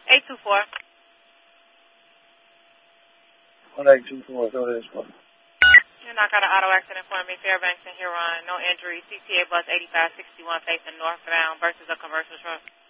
824. 1824, go ahead, Spot. And I got an auto accident for me, Fairbanks and Huron. No injury. CTA bus 8561 facing northbound versus a commercial truck.